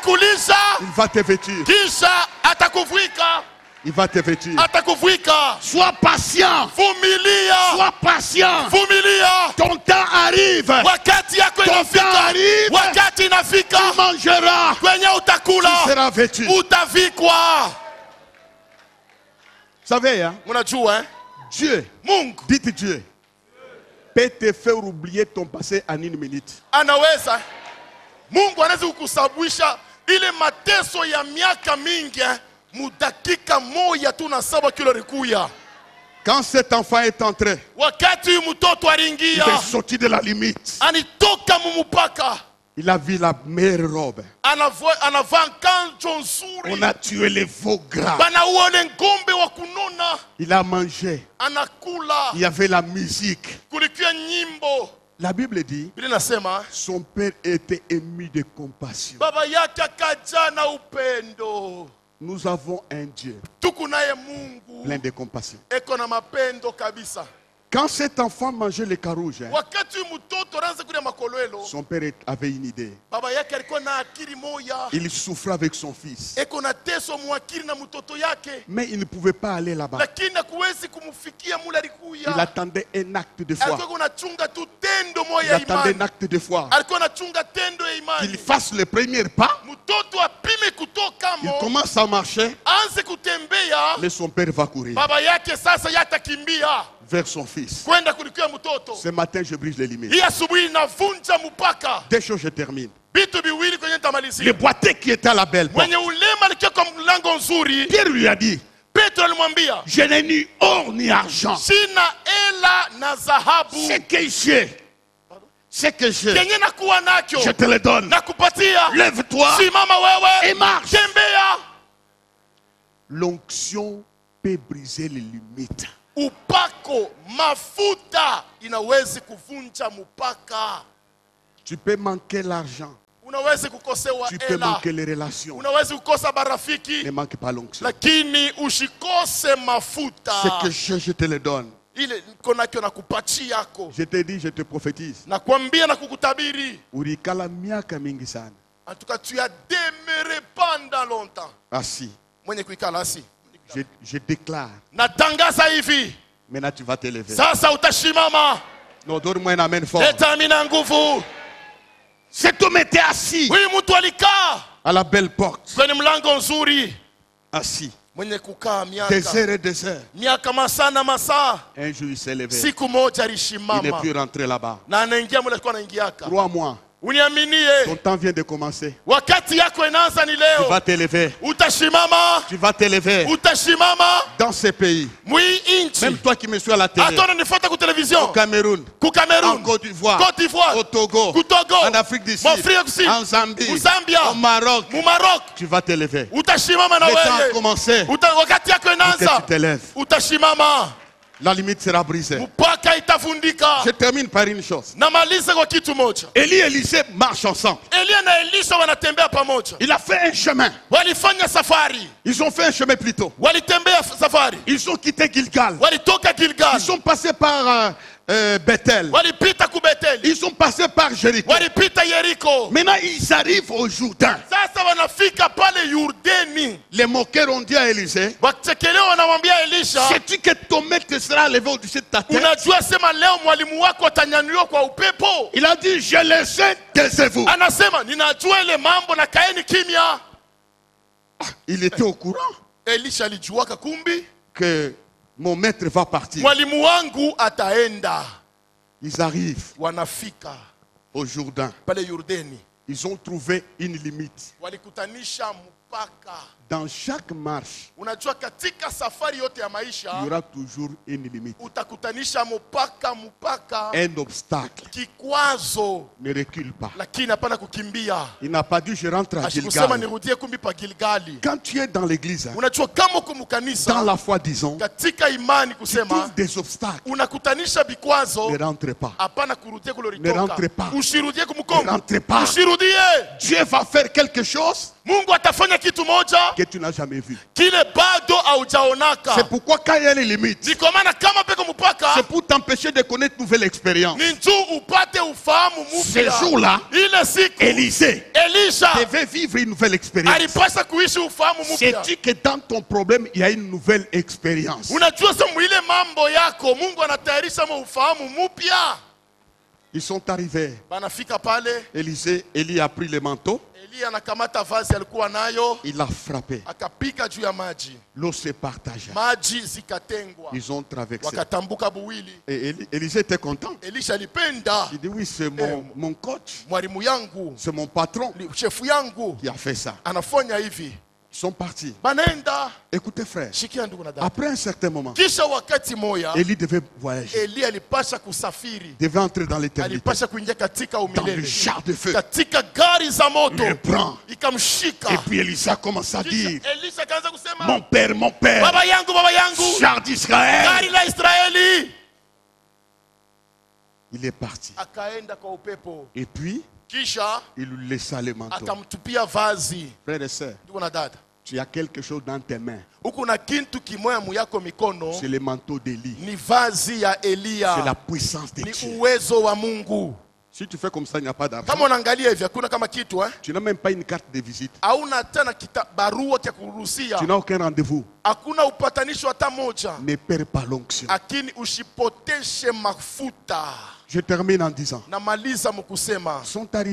atakulisha, il va te vêtir, kisha atakuvika, il va te vêtir. atakuvika. Sois patient, Vumilia, sois patient. vumilia. Ton temps arrive, Wakati yako ton temps inafika, arrive, wakati inafika, tu mangeras, kwenye tu utakula, seras vêtu. Vous utavikwa. savez, hein, Mnajua Dieu, Mungu dites Dieu, peut te faire oublier ton passé en une minute. anaweza, Mungu anaweza kukusababisha ile mateso ya miaka mingi mudakika moja tu na 7 kilo rikuya. Quand cet enfant est entré, Wakati mtoto il aringia, est sorti de la limite. anitoka mumupaka, Il a vu la meilleure robe. anavaa kanjo nzuri, On a tué les veaux gras. banauone ngombe wa kunona, Il a mangé. anakula, Il y avait la musique. kulikia nyimbo. La Bible dit, Biblia inasema son père était ému de compassion. baba yake akajaa na upendo. Nous avons un Dieu Tuko naye Mungu plein de compassion. eko na mapendo kabisa. Quand cet enfant mangeait les carouges, hein, Wakati mtoto anaanza kula makolwelo, son père avait une idée. baba yake alikuwa na akili moja, Il souffrait avec son fils. eko na teso mwakili na mtoto yake, Mais il ne pouvait pas aller là-bas. lakini hakuwezi kumfikia mule Il alikuya. attendait un acte de foi. Alikuwa kunachunga tu tendo Il moja ya attendait un imani, acte de foi. alikuwa anachunga tendo ya Qu'il imani. fasse le premier pas. Mtoto apime kutoka Il mo, commence à marcher. anze kutembea, Mais son père va courir baba yake sasa yatakimbia vers son fils. kwenda kulikia mtoto. Ce matin, je brise les limites. Hii asubuhi navunja mpaka. Deux choses, je termine. Vitu viwili kwenye Le nitamalizia. boiteux qui était à la belle porte, Mwenye ulema alikia kwa mlango nzuri, Pierre lui a dit, Petro alimwambia, je n'ai ni or ni argent. sina ela na Ce dhahabu, que j'ai, ce que j'ai, kenye nakuwa nacho je te le donne. nakupatia. Lève-toi Simama et wewe, marche. tembea. L'onction peut briser les limites. Upako, mafuta inawezi kuvunja mpaka. Tu peux manquer l'argent. Unawezi kukosewa Tu peux ela, manquer les relations. unawezi kukosa barafiki, Ne manque pas l'onction. lakini usikose mafuta. Ce que j'ai, je te le donne. Ile niko nakyo nakupatia yako, Je te dis, je te prophétise. nakwambia na kukutabiri. Urikala miaka mingi sana. En tout cas, tu as demeuré pendant longtemps. Assis. Mwenye kuikala asi. Je déclare. Natangaza hivi, Maintenant, tu vas te lever. sasa utashimama. Non, donne-moi un amen fort. Leta amina nguvu. Cet homme était assis Huyu mtu alikaa à la belle porte. kwenye mlango nzuri, Assis. mwenye kukaa Des miaka heures et des heures. miaka masaa na masaa. Un jour, il s'est levé. Siku moja Il n'est alishimama plus rentré là-bas. na anaingia mule alikuwa anaingiaka. 3 mois. Ton Uniaminie, temps vient de commencer. wakati yako inaanza ni Tu leo. vas te lever. Utashimama, Tu vas te lever. utashimama Dans ces pays. mwi Même inchi. toi qui me suis à la télé. Hata unanifuata ku television, Au Cameroun. ku En Cameroon, Côte d'Ivoire. Côte d'Ivoire, Au Togo. ku Togo, En Afrique du Sud. Afrika Kusini, En Zambie. mu Zambia, Au Maroc. mu Maroc. Tu vas te lever. Utashimama na Le temps a wewe. commencé. Wakati yako Pour que inaanza, tu te lèves. utashimama, La limite sera brisée. mpaka itavundika. Je termine par une chose. Namaliza kwa kitu moja. Élie et Élisée marchent ensemble. Elia na Elisha wanatembea pamoja, Il a fait un chemin. walifanya safari, Ils ont fait un chemin plus tôt. walitembea safari, Ils ont quitté Gilgal. walitoka Gilgal, Ils sont passés par Bethel. walipita ku Beteli, Ils sont passés par Jéricho. walipita Yeriko. Maintenant, ils arrivent au Jourdain. Sasa wanafika pale Yordani, Les moqueurs ont dit à Élisée, wakichekelewa wanamwambia Elisha, sais-tu que ton maître sera levé au-dessus de ta tête? unajua sema leo mwalimu wako atanyanyuliwa kwa upepo? Il a dit, je le sais, taisez-vous. Anasema ninajua ile mambo na kaeni kimya. Il était au courant Elisha alijuaka kumbi que mon maître va partir. mwalimu wangu ataenda. Ils arrivent Wanafika au Jourdain. pale Yordani, Ils ont trouvé une limite. walikutanisha mpaka. Dans chaque marche, Unajua katika safari yote ya il y maisha aura toujours une limite. utakutanisha mpaka Un obstacle. kikwazo, Ne recule pas. lakini hapana kukimbia. Il n'a pas dit je rentre à Asikusema Gilgal. nirudie kumbi pa Gilgali. Quand tu es dans l'église, hein, Unajua kama uko dans mkanisa, la foi, disons, katika imani tu kusema trouves des obstacles. unakutanisha vikwazo, Ne rentre pas. hapana kurudia kule Ne rentre ulitoka. pas. Usirudie Ne kumkongo, rentre pas. usirudie. Dieu va faire quelque chose Mungu atafanya kitu moja que tu n'as jamais vu. kile bado haujaonaka. C'est pourquoi quand il y a les limites, Ni kwa maana kama peko mpaka c'est pour t'empêcher de connaître une nouvelle expérience. ni njoo upate ufahamu Ce mpya. jour-là, Ile siku Élisée Elisha devait vivre une nouvelle expérience. alipasha kuishi ufahamu mpya. Sais-tu que dans ton problème, il y a une nouvelle expérience? Unajua sasa mwile mambo yako Mungu anatayarisha ufahamu mpya. Ils sont arrivés. Banafika pale, Élie a pris le manteau, Elia anakamata vazi alikuwa nayo, il a frappé. akapiga juu ya maji. L'eau se partagea. Maji zikatengwa. Ils ont traversé. Wakatambuka buwili. Et Élisée était content. Elisha alipenda. Il dit oui, c'est mon coach, Mwalimu yangu, c'est mon patron chefu yangu qui a fait ça. anafanya hivi. Ils sont partis. Banaenda. Écoutez frère, Shikia ndugu na dada. après un certain moment, Kisha wakati moya Élie devait voyager, Eli alipasha kusafiri. devait entrer dans l'éternité, Alipasha kuingia katika dans le umilele. char de feu. Katika gari za moto. Il le prend. Ikamshika. Et puis Élisée commence à dire, Kisha Elisha kaanza kusema, mon père, baba yangu, char d'Israël. gari la Israeli. Il est parti. Akaenda kwa upepo. Et puis, Kisha il lui laissa le manteau. akamtupia vazi. Frères et sœurs, Ndugu na dada, tu as quelque chose dans tes mains. huku na kintu kimoya muyako mikono, C'est le manteau d'Élie. ni vazi ya C'est la Elia. puissance de Ni Dieu. uwezo wa Mungu. Si tu fais comme ça, il n'y a pas d'argent. Kama unaangalia hivi hakuna kama kitu Tu n'as même pas une carte de visite. hauna tena barua ya kuruhusia, Tu n'as aucun rendez-vous. hakuna upatanisho hata moja, Ne perds pas l'onction. lakini usipoteshe mafuta. Je termine en disant, Namaliza mkusema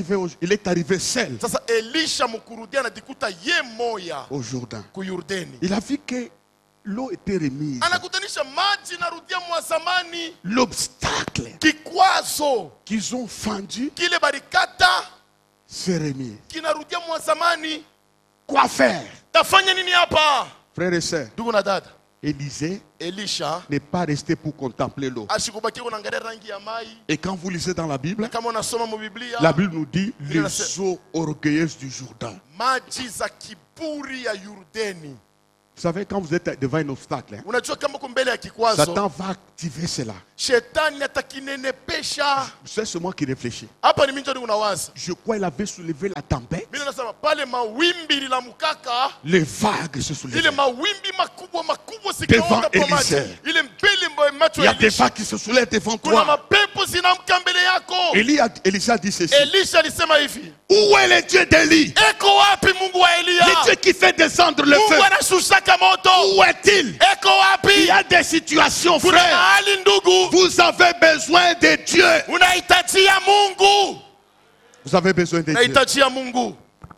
il est arrivé seul sasa, Elisha mkurudia anajikuta ye moya au Jourdain. ku Yordani, Il a vu que l'eau était remise. anakutanisha maji narudia mwa zamani. L'obstacle Kikwazo qu'ils ont fendu kile barikata s'est remis. kinarudia mwa zamani. Quoi faire? Tafanya nini hapa? Frères et sœurs, Ndugu na dada, Élisée Elisha n'est pas resté pour contempler l'eau. ashikubakia kunaangalia rangi ya mai. Et quand vous lisez dans la Bible, Kama unasoma mu Biblia, la Bible nous dit Bible les eaux orgueilleuses du Jourdain. maji za kiburi ya Yordani. Vous savez, quand vous êtes devant un obstacle, hein, Unajua kama uko mbele ya kikwazo, Satan va activer cela. shetani atakinenepesha. C'est moi qui réfléchis. Hapa ni mimi ndio unawaza. Je crois qu'il avait soulevé la tempête. Mimi nasema pale mawimbi la mkaka, Les vagues se ile soulevaient. mawimbi makubwa Devant zikaonga kwa maji. Élisée. Ile mbele mbayo macho Il y ya a des Elisha. vagues qui se soulèvent devant Kuna toi. mapepo zinamka mbele yako. Élisée a dit ceci. Elisha alisema hivi, Où est le Dieu d'Élie? eko wapi Mungu wa Elia? Le Dieu qui fait descendre le Mungu feu. anashushaka moto. Où est-il? Eko Il wapi? y a des situations, Kuna frère. mahali ndugu, Vous avez besoin de Dieu. unahitajia Mungu. Vous avez besoin de Dieu. Unahitajia Mungu.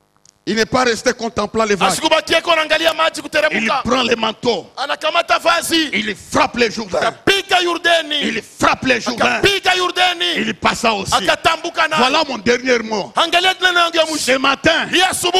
Il n'est pas resté contemplant les vagues. Asikubakie kwa anaangalia maji Il kuteremka. prend les manteaux. Anakamata vazi. Il frappe les Jourdains. Akapiga Yordani. Il frappe les Jourdains. Akapiga Yordani. Il passa aussi. Akatambuka na. Voilà mon dernier mot. Angalia tena nangu ya mwisho. Ce matin, Hii asubuhi